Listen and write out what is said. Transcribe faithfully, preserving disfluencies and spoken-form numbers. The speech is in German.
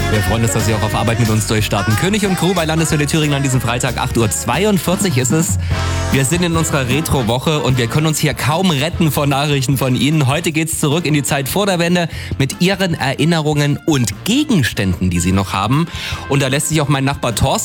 Wir freuen uns, dass Sie auch auf Arbeit mit uns durchstarten. König und Crew bei Landeswelle Thüringen an diesem Freitag, acht Uhr zweiundvierzig ist es. Wir sind in unserer Retro-Woche und wir können uns hier kaum retten vor Nachrichten von Ihnen. Heute geht's zurück in die Zeit vor der Wende mit Ihren Erinnerungen und Gegenständen, die Sie noch haben. Und da lässt sich auch mein Nachbar Thorsten